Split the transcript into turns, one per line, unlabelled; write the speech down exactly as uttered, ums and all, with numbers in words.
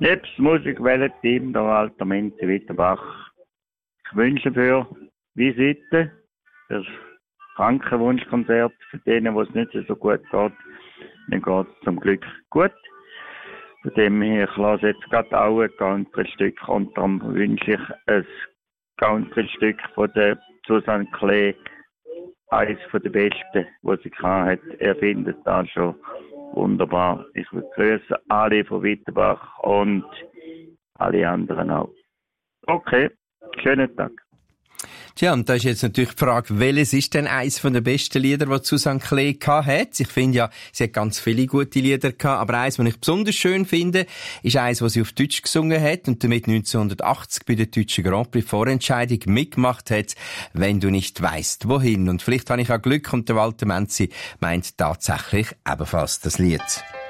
Nebst Musikwellenteam der Walter Menzi Wittenbach. Ich wünsche für Visite, für das Krankenwunschkonzert, für denen, wo es nicht so gut geht, dann geht es zum Glück gut. Von dem her, ich lasse jetzt gerade auch ein Country-Stück und darum wünsche ich ein Country-Stück von der Susanne Klee, eines der besten, die sie hat. Er findet das schon wunderbar. Ich begrüße alle von Wittenbach und alle anderen auch. Okay, schönen Tag.
Tja, und da ist jetzt natürlich die Frage, welches ist denn eines der besten Lieder, die Susanne Klee hat? Ich finde ja, sie hat ganz viele gute Lieder gehabt, aber eines, was ich besonders schön finde, ist eines, was sie auf Deutsch gesungen hat und damit neunzehnhundertachtzig bei der deutschen Grand Prix Vorentscheidung mitgemacht hat, «Wenn du nicht weißt, wohin». Und vielleicht habe ich auch Glück und der Walter Menzi meint tatsächlich ebenfalls das Lied.